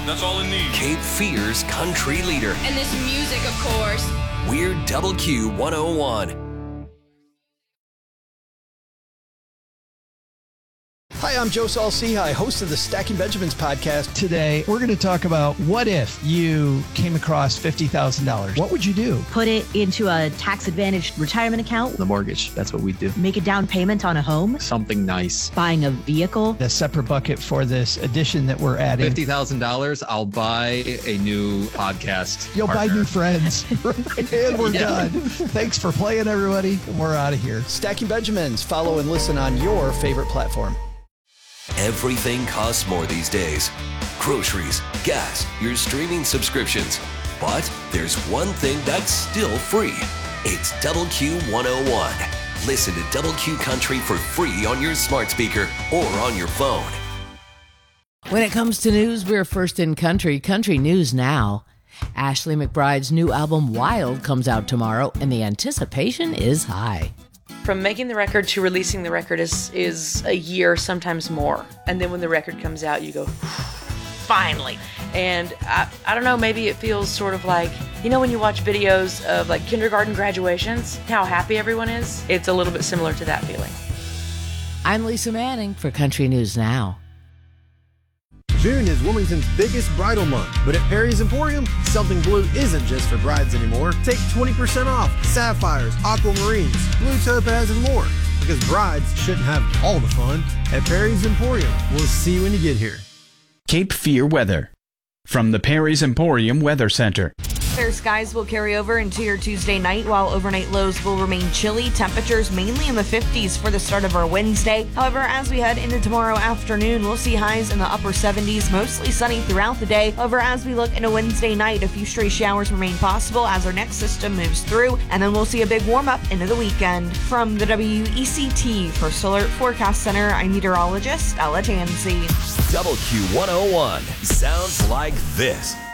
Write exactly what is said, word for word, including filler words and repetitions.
That's all it needs. Cape Fear's country leader. And this music, of course. We're Double Q one oh one. Hi, I'm Joe Saul-Sehy, host of the Stacking Benjamins podcast. Today, we're going to talk about what if you came across fifty thousand dollars? What would you do? Put it into a tax-advantaged retirement account. The mortgage, that's what we do. Make a down payment on a home. Something nice. Buying a vehicle. A separate bucket for this addition that we're adding. fifty thousand dollars, I'll buy a new podcast You'll partner. buy new friends. And we're Yeah. done. Thanks for playing, everybody. We're out of here. Stacking Benjamins. Follow and listen on your favorite platform. Everything costs more these days. Groceries, gas, your streaming subscriptions. But there's one thing that's still free. It's Double Q one oh one. Listen to Double Q Country for free on your smart speaker or on your phone. When it comes to news, we're first in country. Country News Now. Ashley McBride's new album Wild comes out tomorrow, and the anticipation is high. From making the record to releasing the record is is a year, sometimes more. And then when the record comes out, you go, finally. And I, I don't know, maybe it feels sort of like, you know when you watch videos of like kindergarten graduations, how happy everyone is? It's a little bit similar to that feeling. I'm Lisa Manning for Country News Now. June is Wilmington's biggest bridal month, but at Perry's Emporium, something blue isn't just for brides anymore. Take twenty percent off sapphires, aquamarines, blue topaz, and more. Because brides shouldn't have all the fun at Perry's Emporium. We'll see you when you get here. Cape Fear weather from the Perry's Emporium Weather Center. Fair skies will carry over into your Tuesday night, while overnight lows will remain chilly. Temperatures mainly in the fifties for the start of our Wednesday. However, as we head into tomorrow afternoon, we'll see highs in the upper seventies, mostly sunny throughout the day. However, as we look into Wednesday night, a few stray showers remain possible as our next system moves through, and then we'll see a big warm-up into the weekend. From the W E C T First Alert Forecast Center, I'm meteorologist Ella Tansey. Double Q one oh one sounds like this.